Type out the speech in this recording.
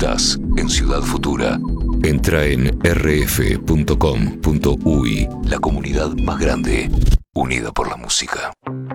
estás en Ciudad Futura. Entra en rf.com.uy, la comunidad más grande, unida por la música.